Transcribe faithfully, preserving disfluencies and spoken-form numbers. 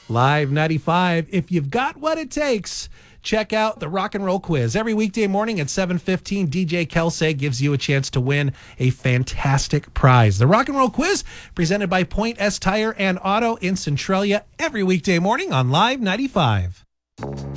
Live ninety-five. If you've got what it takes, check out the Rock and Roll Quiz. Every weekday morning at seven fifteen, D J Kelsey gives you a chance to win a fantastic prize. The Rock and Roll Quiz, presented by Point S Tire and Auto in Centralia, every weekday morning on Live ninety-five.